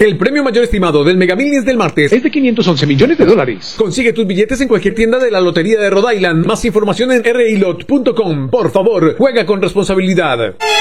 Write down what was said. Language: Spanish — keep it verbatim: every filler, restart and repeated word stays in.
El premio mayor estimado del Mega Millions del martes es de quinientos once millones de dólares. Consigue tus billetes en cualquier tienda de la Lotería de Rhode Island. Más información en r i lot punto com. Por favor, juega con responsabilidad.